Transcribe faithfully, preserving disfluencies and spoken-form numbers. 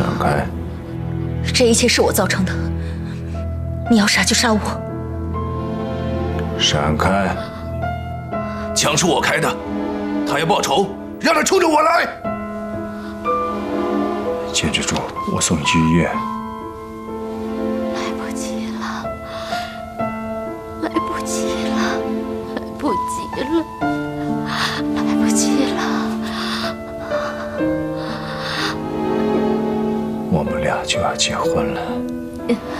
闪开！ 这一切是我造成的，你要杀就杀我。 闪开！ 枪是我开的，他要报仇，让他冲着我来！ 坚持住，我送你去医院。 来不及了，来不及了，来不及了，来不及了。 我们俩就要结婚了。